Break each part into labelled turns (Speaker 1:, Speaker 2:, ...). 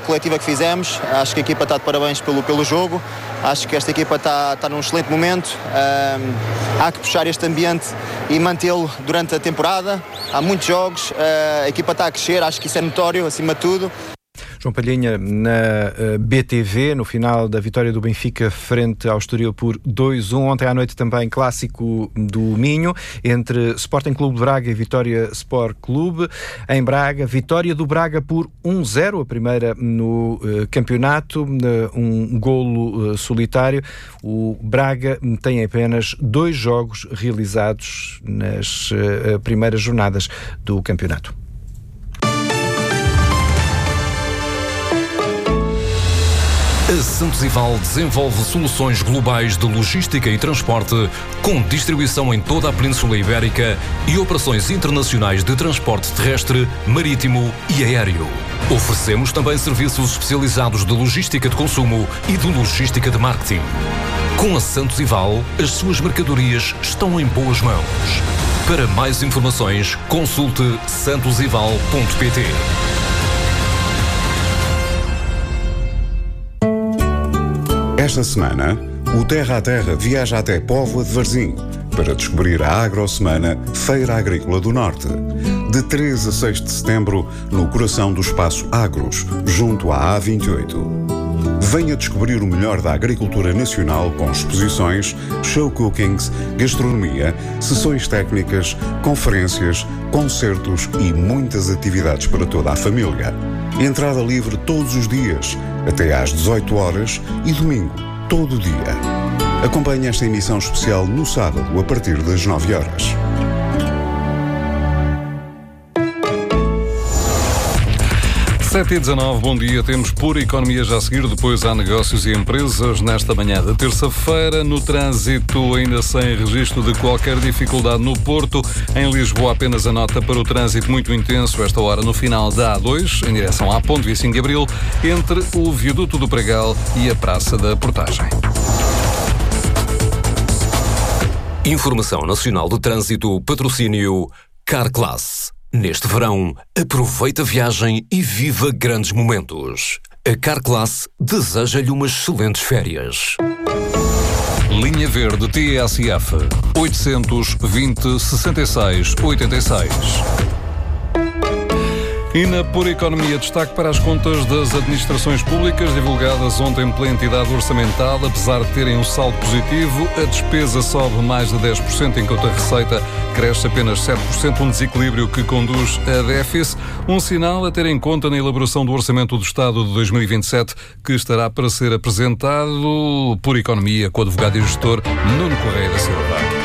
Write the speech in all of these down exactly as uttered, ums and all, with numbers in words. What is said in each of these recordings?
Speaker 1: coletiva que fizemos. Acho que a equipa está de parabéns pelo, pelo jogo. Acho que esta equipa está, está num excelente momento. Um, há que puxar este ambiente e mantê-lo durante a temporada. Há muitos jogos, uh, a equipa está a crescer, acho que isso é notório, acima de tudo.
Speaker 2: João Palhinha, na uh, B T V, no final da vitória do Benfica frente ao Estoril por dois a um. Ontem à noite também clássico do Minho, entre Sporting Clube de Braga e Vitória Sport Clube. Em Braga, vitória do Braga por um a zero, a primeira no uh, campeonato, uh, um golo uh, solitário. O Braga tem apenas dois jogos realizados nas uh, primeiras jornadas do campeonato.
Speaker 3: A Santos Ival desenvolve soluções globais de logística e transporte com distribuição em toda a Península Ibérica e operações internacionais de transporte terrestre, marítimo e aéreo. Oferecemos também serviços especializados de logística de consumo e de logística de marketing. Com a Santos Ival, as suas mercadorias estão em boas mãos. Para mais informações, consulte santos ival ponto pt.
Speaker 4: Esta semana, o Terra a Terra viaja até Póvoa de Varzim para descobrir a Agrosemana Feira Agrícola do Norte. De três a seis de setembro, no coração do Espaço Agros, junto à A vinte e oito. Venha descobrir o melhor da agricultura nacional com exposições, show cookings, gastronomia, sessões técnicas, conferências, concertos e muitas atividades para toda a família. Entrada livre todos os dias, até às dezoito horas e domingo, todo o dia. Acompanhe esta emissão especial no sábado, a partir das nove horas.
Speaker 5: sete e dezanove, bom dia. Temos Pura Economia já a seguir, depois há negócios e empresas. Nesta manhã de terça-feira, no trânsito, ainda sem registro de qualquer dificuldade no Porto. Em Lisboa, apenas a nota para o trânsito muito intenso, esta hora no final da A dois, em direção à Ponte vinte e cinco de Abril, entre o Viaduto do Pregal e a Praça da Portagem.
Speaker 3: Informação Nacional de Trânsito, patrocínio Carclass. Neste verão, aproveita a viagem e viva grandes momentos. A Carclass deseja-lhe umas excelentes férias.
Speaker 5: Linha Verde T S F oitocentos, vinte, sessenta e seis, oitenta e seis. E na Pura Economia, destaque para as contas das administrações públicas divulgadas ontem pela entidade orçamental. Apesar de terem um saldo positivo, a despesa sobe mais de dez por cento, enquanto a receita cresce apenas sete por cento, um desequilíbrio que conduz a déficit. Um sinal a ter em conta na elaboração do Orçamento do Estado de dois mil e vinte e sete, que estará para ser apresentado por Economia com o advogado e gestor Nuno Correia da Silva.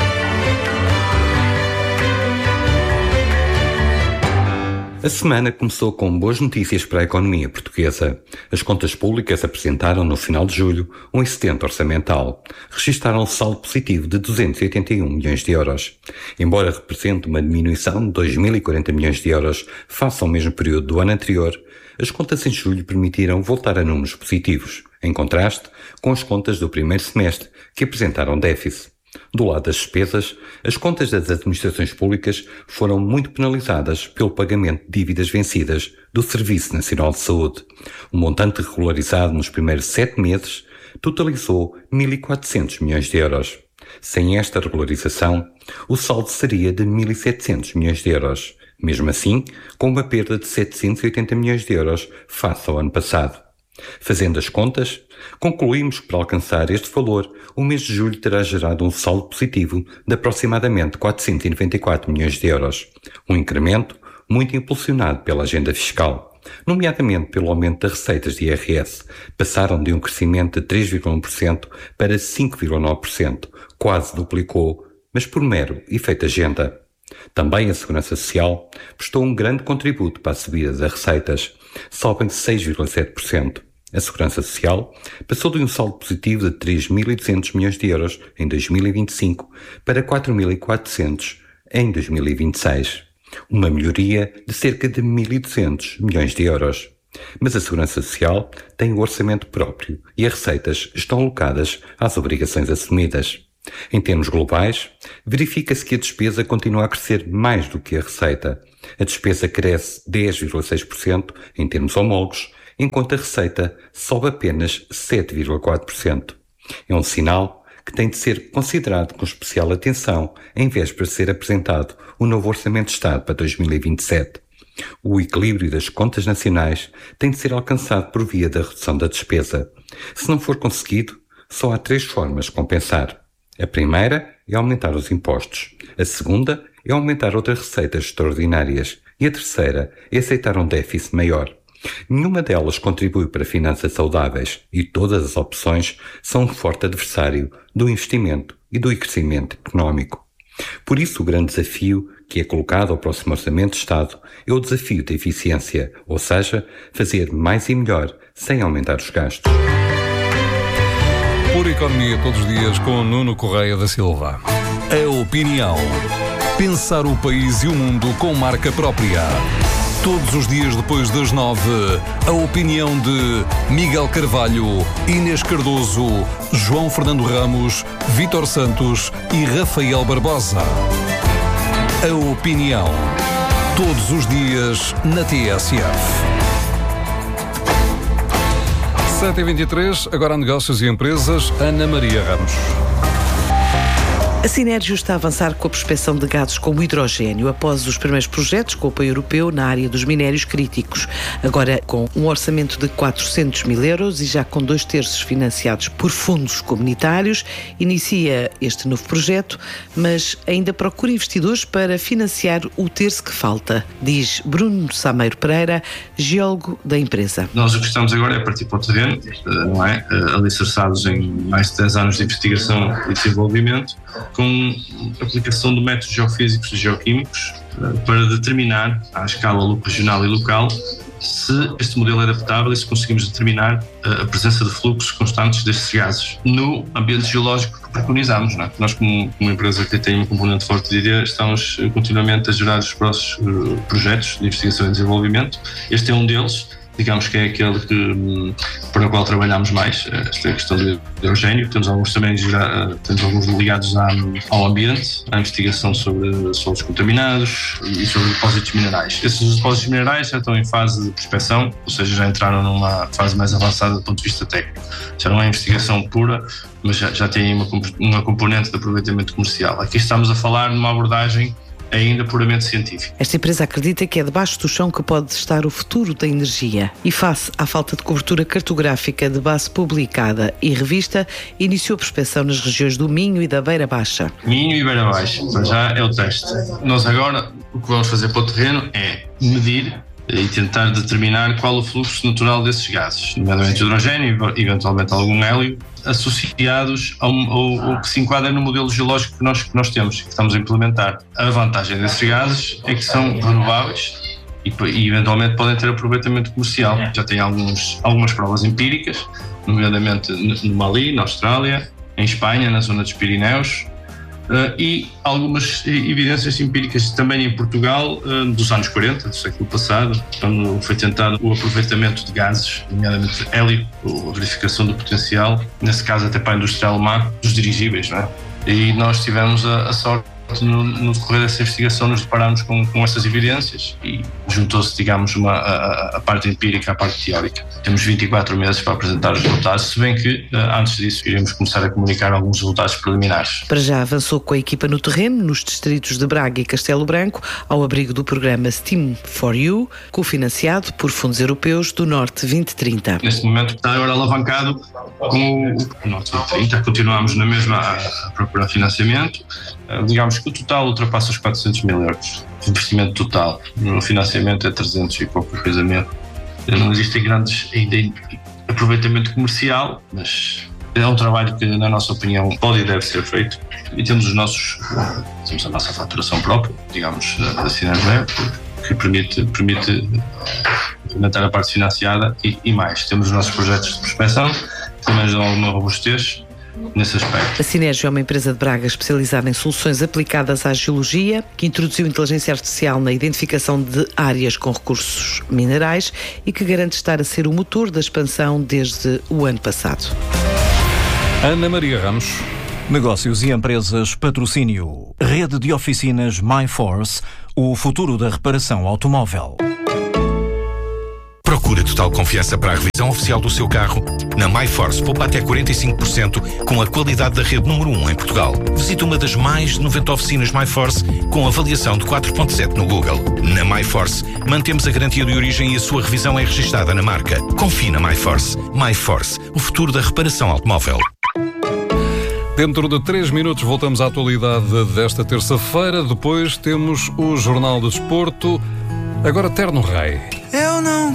Speaker 6: A semana começou com boas notícias para a economia portuguesa. As contas públicas apresentaram, no final de julho, um excedente orçamental. Registaram um saldo positivo de duzentos e oitenta e um milhões de euros. Embora represente uma diminuição de dois mil e quarenta milhões de euros face ao mesmo período do ano anterior, as contas em julho permitiram voltar a números positivos, em contraste com as contas do primeiro semestre, que apresentaram déficit. Do lado das despesas, as contas das administrações públicas foram muito penalizadas pelo pagamento de dívidas vencidas do Serviço Nacional de Saúde. O montante regularizado nos primeiros sete meses totalizou mil e quatrocentos milhões de euros. Sem esta regularização, o saldo seria de mil e setecentos milhões de euros, mesmo assim com uma perda de setecentos e oitenta milhões de euros face ao ano passado. Fazendo as contas, concluímos que para alcançar este valor, o mês de julho terá gerado um saldo positivo de aproximadamente quatrocentos e noventa e quatro milhões de euros, um incremento muito impulsionado pela agenda fiscal, nomeadamente pelo aumento das receitas de I R S, passaram de um crescimento de três vírgula um por cento para cinco vírgula nove por cento, quase duplicou, mas por mero efeito agenda. Também a Segurança Social prestou um grande contributo para a subida das receitas, sobem de seis vírgula sete por cento. A Segurança Social passou de um saldo positivo de três mil e duzentos milhões de euros em dois mil e vinte e cinco para quatro mil e quatrocentos em dois mil e vinte e seis, uma melhoria de cerca de mil e duzentos milhões de euros. Mas a Segurança Social tem o orçamento próprio e as receitas estão alocadas às obrigações assumidas. Em termos globais, verifica-se que a despesa continua a crescer mais do que a receita. A despesa cresce dez vírgula seis por cento em termos homólogos, enquanto a receita sobe apenas sete vírgula quatro por cento. É um sinal que tem de ser considerado com especial atenção em vésperas de ser apresentado o novo Orçamento de Estado para dois mil e vinte e sete. O equilíbrio das contas nacionais tem de ser alcançado por via da redução da despesa. Se não for conseguido, só há três formas de compensar. A primeira é aumentar os impostos. A segunda é aumentar outras receitas extraordinárias. E a terceira é aceitar um déficit maior. Nenhuma delas contribui para finanças saudáveis e todas as opções são um forte adversário do investimento e do crescimento económico. Por isso, o grande desafio que é colocado ao próximo Orçamento de Estado é o desafio da eficiência, ou seja, fazer mais e melhor sem aumentar os gastos.
Speaker 5: Por Economia todos os dias com Nuno Correia da Silva. A opinião. Pensar o país e o mundo com marca própria. Todos os dias depois das nove, a opinião de Miguel Carvalho, Inês Cardoso, João Fernando Ramos, Vítor Santos e Rafael Barbosa. A opinião. Todos os dias na T S F. sete e vinte e três, agora há negócios e empresas. Ana Maria Ramos.
Speaker 7: A Sinérgio está a avançar com a prospecção de gases como hidrogénio após os primeiros projetos com apoio europeu na área dos minérios críticos. Agora com um orçamento de quatrocentos mil euros e já com dois terços financiados por fundos comunitários, inicia este novo projeto, mas ainda procura investidores para financiar o terço que falta, diz Bruno Sameiro Pereira, geólogo da empresa.
Speaker 8: Nós o que estamos agora é partir para o terreno, não é? Alicerçados em mais de dez anos de investigação e desenvolvimento, com aplicação de métodos geofísicos e geoquímicos para determinar, à escala regional e local, se este modelo é adaptável e se conseguimos determinar a presença de fluxos constantes destes gases no ambiente geológico que preconizamos. Não é? Nós, como, como uma empresa que tem um componente forte de ideia, estamos continuamente a gerar os próximos projetos de investigação e desenvolvimento. Este é um deles. Digamos que é aquele que, para o qual trabalhamos mais, esta é a questão do hidrogénio. Temos alguns também temos alguns ligados à, ao ambiente, à investigação sobre solos contaminados e sobre depósitos minerais. Esses depósitos minerais já estão em fase de prospecção, ou seja, já entraram numa fase mais avançada do ponto de vista técnico. Já não é investigação pura, mas já, já tem uma, uma componente de aproveitamento comercial. Aqui estamos a falar numa abordagem ainda puramente científica.
Speaker 7: Esta empresa acredita que é debaixo do chão que pode estar o futuro da energia e, face à falta de cobertura cartográfica de base publicada e revista, iniciou a prospecção nas regiões do Minho e da Beira Baixa.
Speaker 8: Minho e Beira Baixa, mas já é o teste. Nós agora o que vamos fazer para o terreno é medir e tentar determinar qual o fluxo natural desses gases, nomeadamente hidrogênio e eventualmente algum hélio, associados ao, ao, ao que se enquadra no modelo geológico que nós, que nós temos, que estamos a implementar. A vantagem desses gases é que são renováveis e, e eventualmente podem ter aproveitamento comercial. Já tem alguns, algumas provas empíricas, nomeadamente no Mali, na Austrália, em Espanha, na zona dos Pirineus, Uh, e algumas evidências empíricas também em Portugal uh, dos anos quarenta, do século passado, quando foi tentado o aproveitamento de gases, nomeadamente hélio, a verificação do potencial, nesse caso até para a indústria alemã, dos dirigíveis, não é? E nós tivemos a, a sorte No, no decorrer dessa investigação nos deparamos com, com essas evidências e juntou-se, digamos, uma, a, a parte empírica à parte teórica. Temos vinte e quatro meses para apresentar os resultados, se bem que antes disso iremos começar a comunicar alguns resultados preliminares.
Speaker 7: Para já avançou com a equipa no terreno, nos distritos de Braga e Castelo Branco, ao abrigo do programa STEAM for You, cofinanciado por fundos europeus do Norte vinte trinta.
Speaker 8: Neste momento está agora alavancado com o Norte vinte trinta, continuamos na mesma a, a procurar financiamento. Digamos que o total ultrapassa os quatrocentos mil euros. O investimento total no financiamento é trezentos e qualquer coisa mesmo. Não existem grandes ainda aproveitamento comercial, mas é um trabalho que, na nossa opinião, pode e deve ser feito. E temos os nossos, temos a nossa faturação própria, digamos, da Sinérgio, que permite, permite implementar a parte financiada e, e mais. Temos os nossos projetos de prospecção, que também dão alguma robustez nesse aspecto.
Speaker 7: A Sinérgio é uma empresa de Braga especializada em soluções aplicadas à geologia, que introduziu inteligência artificial na identificação de áreas com recursos minerais e que garante estar a ser o motor da expansão desde o ano passado.
Speaker 5: Ana Maria Ramos.
Speaker 9: Negócios e empresas, patrocínio. Rede de oficinas MyForce, o futuro da reparação automóvel.
Speaker 3: Procura
Speaker 10: procura total confiança para a revisão oficial do seu carro? Na MyForce, poupa até quarenta e cinco por cento com a qualidade da rede número um em Portugal. Visite uma das mais de noventa oficinas MyForce com avaliação de quatro ponto sete no Google. Na MyForce, mantemos a garantia de origem e a sua revisão é registada na marca. Confie na MyForce. MyForce, o futuro da reparação automóvel.
Speaker 5: Dentro de três minutos voltamos à atualidade desta terça-feira. Depois temos o Jornal do Desporto. Agora Terno Rei.
Speaker 11: Eu não